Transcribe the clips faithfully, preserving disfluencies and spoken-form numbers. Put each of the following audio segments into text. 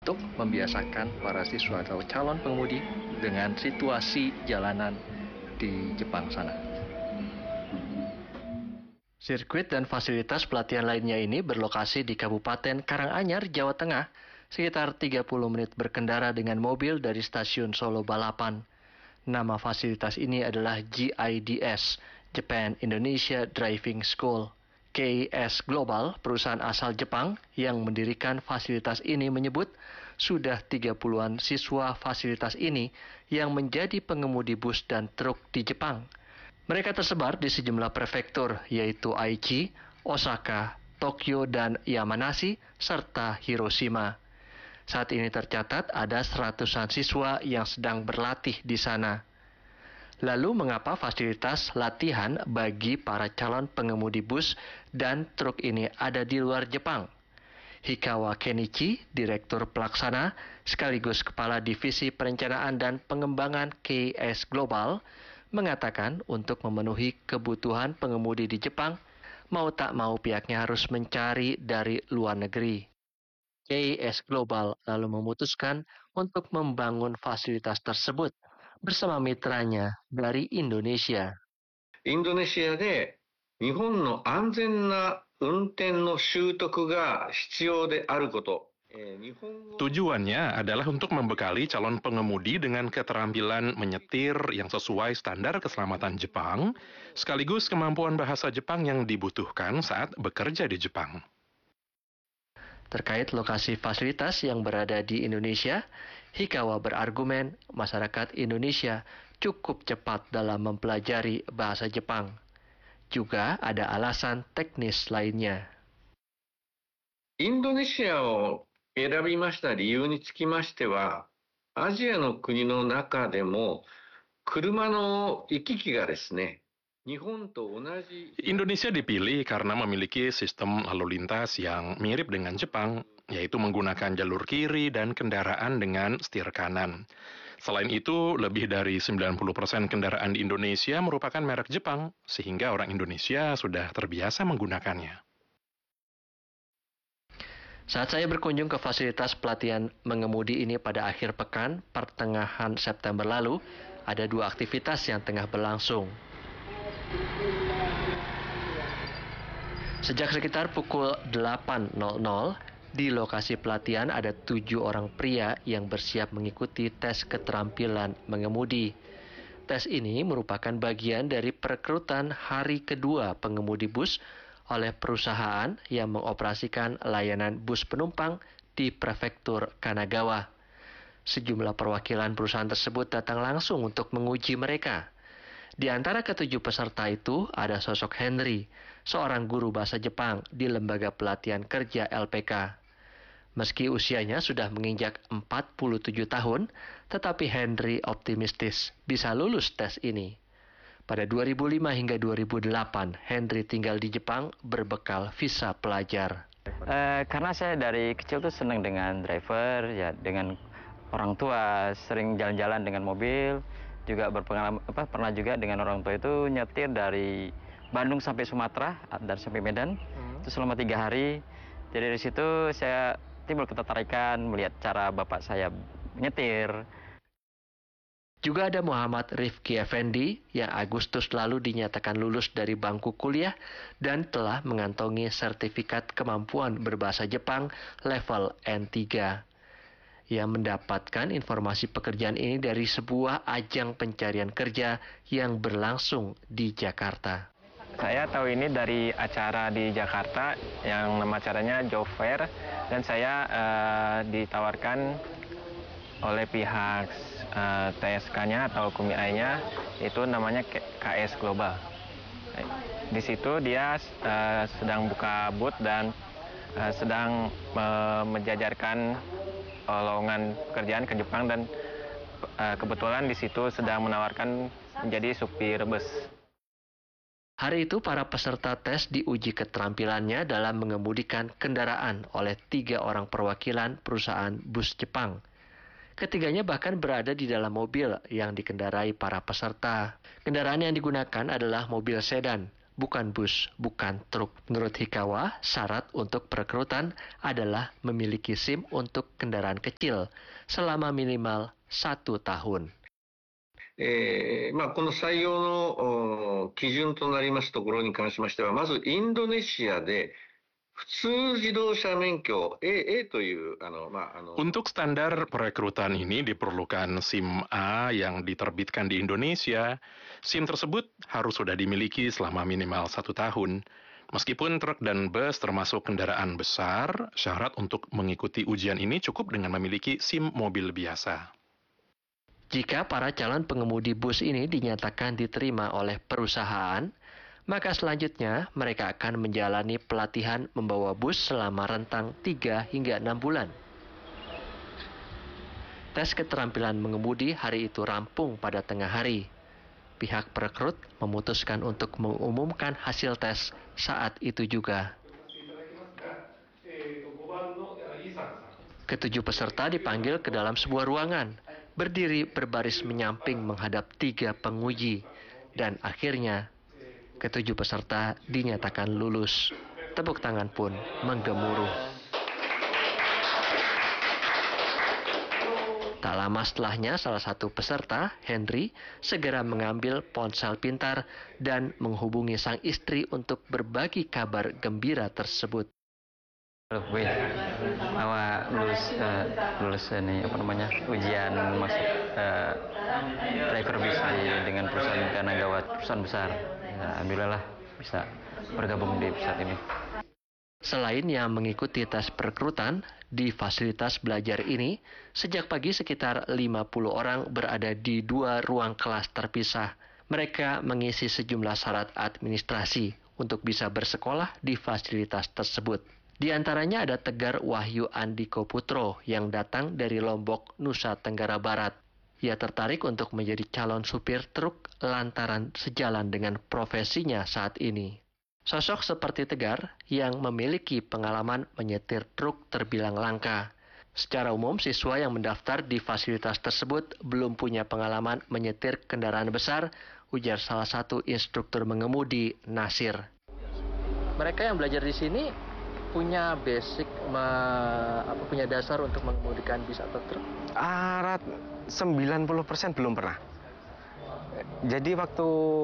untuk membiasakan para siswa atau calon pengemudi dengan situasi jalanan di Jepang sana. Sirkuit dan fasilitas pelatihan lainnya ini berlokasi di Kabupaten Karanganyar, Jawa Tengah, sekitar tiga puluh menit berkendara dengan mobil dari stasiun Solo Balapan. Nama fasilitas ini adalah G I D S, Japan Indonesia Driving School. K I S Global, perusahaan asal Jepang yang mendirikan fasilitas ini menyebut sudah tiga puluhan siswa fasilitas ini yang menjadi pengemudi bus dan truk di Jepang. Mereka tersebar di sejumlah prefektur, yaitu Aichi, Osaka, Tokyo, dan Yamanashi, serta Hiroshima. Saat ini tercatat ada seratusan siswa yang sedang berlatih di sana. Lalu mengapa fasilitas latihan bagi para calon pengemudi bus dan truk ini ada di luar Jepang? Hikawa Kenichi, Direktur Pelaksana sekaligus Kepala Divisi Perencanaan dan Pengembangan K I S Global, mengatakan untuk memenuhi kebutuhan pengemudi di Jepang, mau tak mau pihaknya harus mencari dari luar negeri. K I S Global lalu memutuskan untuk membangun fasilitas tersebut bersama mitranya dari Indonesia. インドネシアで日本の安全な運転の習得が必要であること。 Tujuannya adalah untuk membekali calon pengemudi dengan keterampilan menyetir yang sesuai standar keselamatan Jepang, sekaligus kemampuan bahasa Jepang yang dibutuhkan saat bekerja di Jepang. Terkait lokasi fasilitas yang berada di Indonesia, Hikawa berargumen masyarakat Indonesia cukup cepat dalam mempelajari bahasa Jepang. Juga ada alasan teknis lainnya. インドネシアを選びました理由につきましては、アジアの国の中でも車の行き来がですね、 Indonesia dipilih karena memiliki sistem lalu lintas yang mirip dengan Jepang, yaitu menggunakan jalur kiri dan kendaraan dengan setir kanan. Selain itu, lebih dari sembilan puluh persen kendaraan di Indonesia merupakan merek Jepang, sehingga orang Indonesia sudah terbiasa menggunakannya. Saat saya berkunjung ke fasilitas pelatihan mengemudi ini pada akhir pekan, pertengahan September lalu, ada dua aktivitas yang tengah berlangsung. Sejak sekitar pukul delapan nol nol, di lokasi pelatihan ada tujuh orang pria yang bersiap mengikuti tes keterampilan mengemudi. Tes ini merupakan bagian dari perekrutan hari kedua pengemudi bus oleh perusahaan yang mengoperasikan layanan bus penumpang di prefektur Kanagawa. Sejumlah perwakilan perusahaan tersebut datang langsung untuk menguji mereka. Di antara ketujuh peserta itu ada sosok Henry, seorang guru bahasa Jepang di Lembaga Pelatihan Kerja L P K. Meski usianya sudah menginjak empat puluh tujuh tahun, tetapi Henry optimistis bisa lulus tes ini. Pada dua ribu lima hingga dua ribu delapan, Henry tinggal di Jepang berbekal visa pelajar. Eh, karena saya dari kecil tuh senang dengan driver, ya dengan orang tua, sering jalan-jalan dengan mobil. Juga berpengalaman apa pernah juga dengan orang tua itu nyetir dari Bandung sampai Sumatera dan sampai Medan hmm. itu selama tiga hari. Jadi dari situ saya timbul ketertarikan melihat cara bapak saya nyetir. Juga ada Muhammad Rifki Effendi yang Agustus lalu dinyatakan lulus dari bangku kuliah dan telah mengantongi sertifikat kemampuan berbahasa Jepang level N tiga. Ia mendapatkan informasi pekerjaan ini dari sebuah ajang pencarian kerja yang berlangsung di Jakarta. Saya tahu ini dari acara di Jakarta yang nama acaranya Job Fair, dan saya uh, ditawarkan oleh pihak uh, T S K-nya atau K U M I-nya, itu namanya K I S Global. Di situ dia uh, sedang buka booth dan uh, sedang uh, menjajarkan lowongan pekerjaan ke Jepang, dan uh, kebetulan di situ sedang menawarkan menjadi supir bus. Hari itu para peserta tes diuji keterampilannya dalam mengemudikan kendaraan oleh tiga orang perwakilan perusahaan bus Jepang. Ketiganya bahkan berada di dalam mobil yang dikendarai para peserta. Kendaraan yang digunakan adalah mobil sedan, bukan bus, bukan truk. Menurut Hikawa, syarat untuk perekrutan adalah memiliki SIM untuk kendaraan kecil selama minimal satu tahun. えーまあ、この採用のお基準となりますところに関しましては、まずインドネシアで普通自動車免許 A, A というあの、まあ、あの Untuk standar perekrutan ini diperlukan SIM A yang diterbitkan di Indonesia. SIM tersebut harus sudah dimiliki selama minimal satu tahun. Meskipun truk dan bus termasuk kendaraan besar, syarat untuk mengikuti ujian ini cukup dengan memiliki SIM mobil biasa. Jika para calon pengemudi bus ini dinyatakan diterima oleh perusahaan, maka selanjutnya mereka akan menjalani pelatihan membawa bus selama rentang tiga hingga enam bulan. Tes keterampilan mengemudi hari itu rampung pada tengah hari. Pihak perekrut memutuskan untuk mengumumkan hasil tes saat itu juga. Ketujuh peserta dipanggil ke dalam sebuah ruangan, berdiri berbaris menyamping menghadap tiga penguji, dan akhirnya ketujuh peserta dinyatakan lulus. Tepuk tangan pun menggemuruh. Tak lama setelahnya, salah satu peserta, Henry, segera mengambil ponsel pintar dan menghubungi sang istri untuk berbagi kabar gembira tersebut. Halo, Boy. Awak lulus uh, lulus ini apa namanya ujian masuk uh, driver bis di, dengan perusahaan Dana Gawat, perusahaan besar. Ya, alhamdulillah bisa bergabung di perusahaan ini. Selain yang mengikuti tes perekrutan, di fasilitas belajar ini, sejak pagi sekitar lima puluh orang berada di dua ruang kelas terpisah. Mereka mengisi sejumlah syarat administrasi untuk bisa bersekolah di fasilitas tersebut. Di antaranya ada Tegar Wahyu Andiko Putro yang datang dari Lombok, Nusa Tenggara Barat. Ia tertarik untuk menjadi calon supir truk lantaran sejalan dengan profesinya saat ini. Sosok seperti Tegar yang memiliki pengalaman menyetir truk terbilang langka. Secara umum, siswa yang mendaftar di fasilitas tersebut belum punya pengalaman menyetir kendaraan besar, ujar salah satu instruktur mengemudi, Nasir. Mereka yang belajar di sini punya basic, me, apa, punya dasar untuk mengemudikan bis atau truk? Ah, sembilan puluh persen belum pernah. Jadi waktu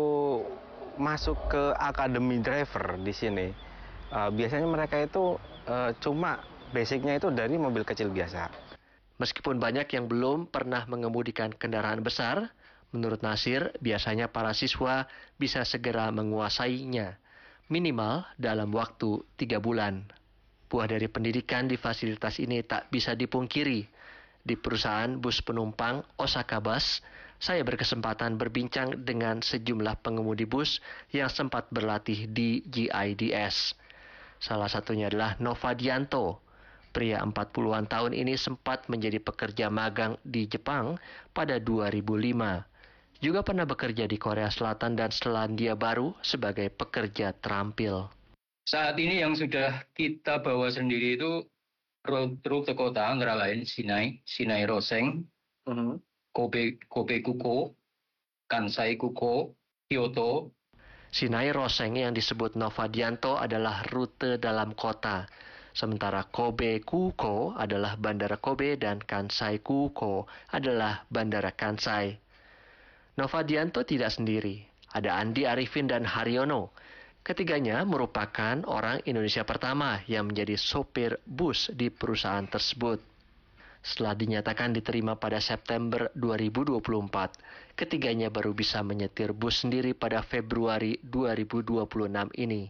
masuk ke akademi driver di sini, uh, biasanya mereka itu uh, cuma basicnya itu dari mobil kecil biasa. Meskipun banyak yang belum pernah mengemudikan kendaraan besar, menurut Nasir, biasanya para siswa bisa segera menguasainya, minimal dalam waktu tiga bulan. Buah dari pendidikan di fasilitas ini tak bisa dipungkiri. Di perusahaan bus penumpang Osaka Bus, saya berkesempatan berbincang dengan sejumlah pengemudi bus yang sempat berlatih di G I D S. Salah satunya adalah Nova Dianto. Pria empat puluhan tahun ini sempat menjadi pekerja magang di Jepang pada dua ribu lima. Juga pernah bekerja di Korea Selatan dan Selandia Baru sebagai pekerja terampil. Saat ini yang sudah kita bawa sendiri itu truk ke kota, antara lain Sinai, Sinai Roseng, uh-huh. Kobe, Kobe Kuko, Kansai Kuko, Kyoto. Sinai Roseng yang disebut Nova Dianto adalah rute dalam kota. Sementara Kobe Kuko adalah Bandara Kobe dan Kansai Kuko adalah Bandara Kansai. Nova Dianto tidak sendiri. Ada Andi Arifin dan Haryono. Ketiganya merupakan orang Indonesia pertama yang menjadi sopir bus di perusahaan tersebut. Setelah dinyatakan diterima pada September dua ribu dua puluh empat, ketiganya baru bisa menyetir bus sendiri pada Februari dua ribu dua puluh enam ini.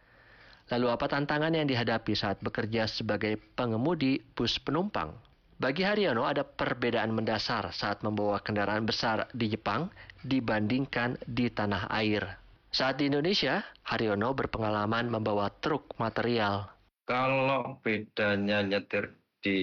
Lalu apa tantangan yang dihadapi saat bekerja sebagai pengemudi bus penumpang? Bagi Haryono ada perbedaan mendasar saat membawa kendaraan besar di Jepang dibandingkan di tanah air. Saat di Indonesia, Haryono berpengalaman membawa truk material. Kalau bedanya nyetir di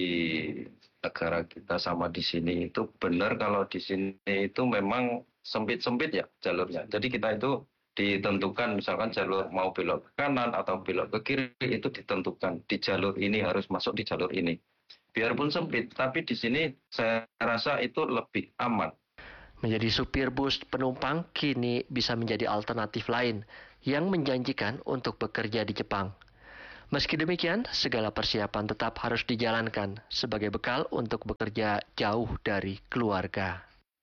negara kita sama di sini itu benar, kalau di sini itu memang sempit-sempit ya jalurnya. Jadi kita itu ditentukan misalkan jalur mau belok ke kanan atau belok ke kiri itu ditentukan. Di jalur ini harus masuk di jalur ini. Biarpun sempit, tapi di sini saya rasa itu lebih aman. Menjadi supir bus penumpang kini bisa menjadi alternatif lain, yang menjanjikan untuk bekerja di Jepang. Meski demikian, segala persiapan tetap harus dijalankan sebagai bekal untuk bekerja jauh dari keluarga.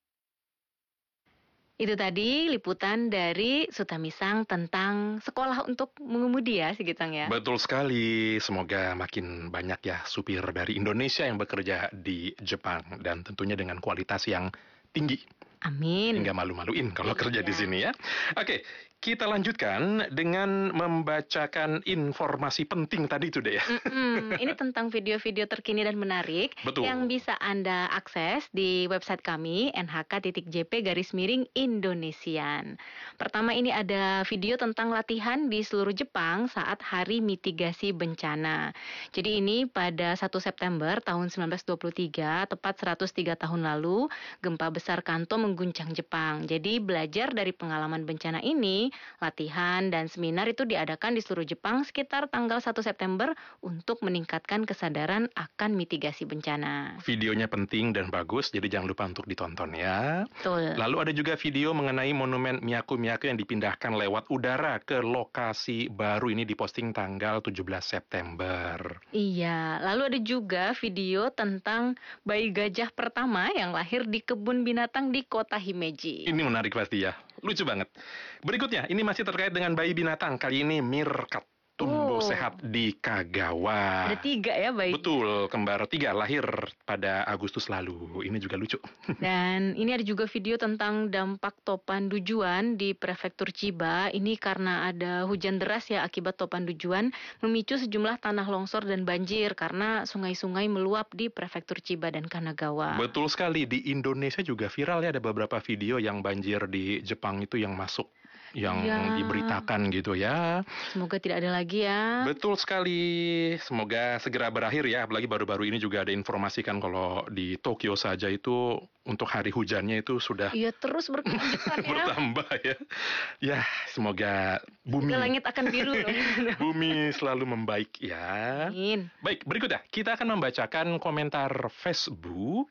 Itu tadi liputan dari Sutamisang tentang sekolah untuk mengemudi ya, Sigitang ya. Betul sekali, semoga makin banyak ya supir dari Indonesia yang bekerja di Jepang dan tentunya dengan kualitas yang tinggi. Amin. Hingga malu-maluin kalau Iya. kerja di sini ya. Oke, kita lanjutkan dengan membacakan informasi penting tadi itu deh ya. Mm-mm. Ini tentang video-video terkini dan menarik Betul. yang bisa Anda akses di website kami n h k titik j p garis miring Indonesian. Pertama ini ada video tentang latihan di seluruh Jepang saat Hari Mitigasi Bencana. Jadi ini pada satu September tahun seribu sembilan ratus dua puluh tiga, tepat seratus tiga tahun lalu, gempa besar Kanto mengguncang Jepang. Jadi belajar dari pengalaman bencana ini, latihan dan seminar itu diadakan di seluruh Jepang sekitar tanggal satu September untuk meningkatkan kesadaran akan mitigasi bencana. Videonya penting dan bagus, jadi jangan lupa untuk ditonton ya. Betul. Lalu ada juga video mengenai monumen Myaku-Myaku yang dipindahkan lewat udara ke lokasi baru, ini diposting tanggal tujuh belas September. Iya, lalu ada juga video tentang bayi gajah pertama yang lahir di kebun binatang di kota Himeji. Ini menarik pasti ya, lucu banget. Berikutnya, ini masih terkait dengan bayi binatang, kali ini Meerkat. Tumbuh Oh. sehat di Kagawa. Ada tiga ya bayi. Betul, kembar tiga lahir pada Agustus lalu. Ini juga lucu. Dan ini ada juga video tentang dampak topan Dujuan di prefektur Chiba. Ini karena ada hujan deras ya akibat topan Dujuan memicu sejumlah tanah longsor dan banjir karena sungai-sungai meluap di prefektur Chiba dan Kanagawa. Betul sekali, di Indonesia juga viral ya, ada beberapa video yang banjir di Jepang itu yang masuk, yang Iya. diberitakan gitu ya. Semoga tidak ada lagi ya. Betul sekali, semoga segera berakhir ya. Apalagi baru-baru ini juga ada informasi kan kalau di Tokyo saja itu untuk hari hujannya itu sudah Iya terus berkelanjutan ya. bertambah ya. Ya, semoga bumi Semoga langit akan biru loh. bumi selalu membaik ya. Amin. Baik, berikutnya kita akan membacakan komentar Facebook.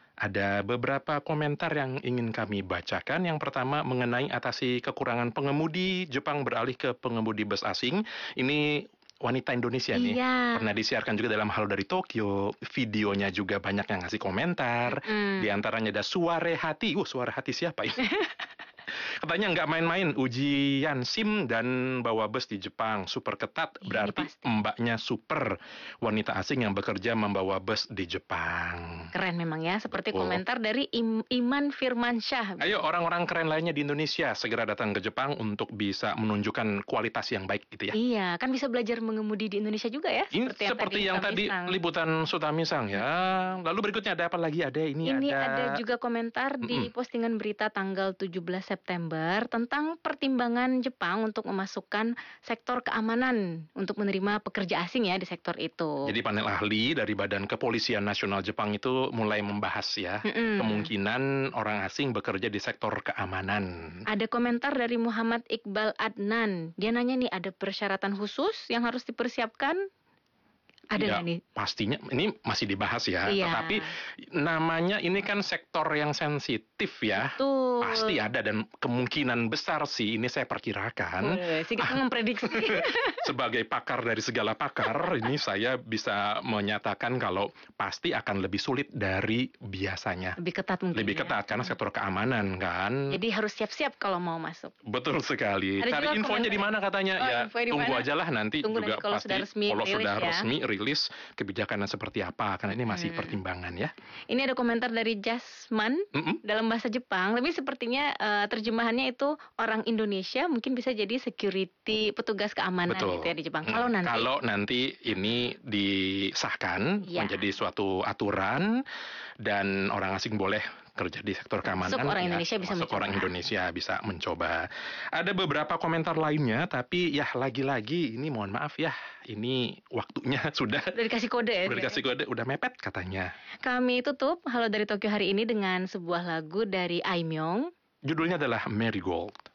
Ada beberapa komentar yang ingin kami bacakan. Yang pertama mengenai atasi kekurangan pengemudi, Jepang beralih ke pengemudi bus asing. Ini wanita Indonesia nih. Iya. Pernah disiarkan juga dalam Halo dari Tokyo. Videonya juga banyak yang ngasih komentar. Mm. Di antaranya ada Suare Hati. Uh, Suare Hati siapa ini? Katanya nggak main-main, ujian SIM dan bawa bus di Jepang. Super ketat, Ini berarti pasti. mbaknya super. Wanita asing yang bekerja membawa bus di Jepang. Keren memang ya, seperti Betul. komentar dari Im- Iman Firmansyah. Ayo orang-orang keren lainnya di Indonesia segera datang ke Jepang untuk bisa menunjukkan kualitas yang baik gitu ya. Iya, kan bisa belajar mengemudi di Indonesia juga ya. Ini seperti yang tadi Sutamisang. liputan Sutamisang ya. Lalu berikutnya ada apa lagi? Ada ini, Ini ada, ada juga komentar di Mm-mm. postingan berita tanggal tujuh belas September tentang pertimbangan Jepang untuk memasukkan sektor keamanan untuk menerima pekerja asing ya di sektor itu. Jadi panel ahli dari Badan Kepolisian Nasional Jepang itu mulai membahas ya Mm-mm. kemungkinan orang asing bekerja di sektor keamanan. Ada komentar dari Muhammad Iqbal Adnan. Dia nanya nih, ada persyaratan khusus yang harus dipersiapkan? Ada Ya, nggak nih? pastinya ini masih dibahas ya. Iya. Tetapi namanya ini kan sektor yang sensitif ya. Betul. Pasti ada dan kemungkinan besar sih ini saya perkirakan. Boleh, sih kita memprediksi. Sebagai pakar dari segala pakar, ini saya bisa menyatakan kalau pasti akan lebih sulit dari biasanya. Lebih ketat mungkin Lebih ya. ketat karena sektor keamanan kan. Jadi harus siap-siap kalau mau masuk. Betul sekali. Ada Cari juga infonya komentar. di mana katanya? Oh, ya infonya di tunggu mana? aja lah nanti Tunggu juga nanti kalau pasti sudah resmi kalau rilis sudah ya. resmi rilis kebijakannya seperti apa karena ini masih Hmm. pertimbangan ya. Ini ada komentar dari Jasman Mm-mm. dalam bahasa Jepang, tapi sepertinya eh, terjemahannya itu orang Indonesia, mungkin bisa jadi security, petugas keamanan Betul. gitu ya di Jepang. Mm. Kalau nanti Kalau nanti ini disahkan Iya. menjadi suatu aturan dan orang asing boleh kerja di sektor keamanan. Masuk orang ya, Indonesia bisa masuk mencoba. orang Indonesia bisa mencoba. Ada beberapa komentar lainnya, tapi ya lagi-lagi ini mohon maaf ya, ini waktunya sudah udah dikasih kode ya. udah dikasih kode, udah mepet katanya. Kami tutup Halo dari Tokyo hari ini dengan sebuah lagu dari Aimyong. Judulnya adalah Marigold.